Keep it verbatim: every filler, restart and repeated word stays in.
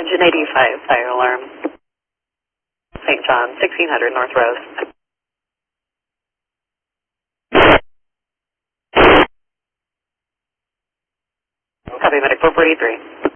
Engine eighty-five, fire alarm. Saint John, sixteen hundred North Rose. Copy, medic four forty-three.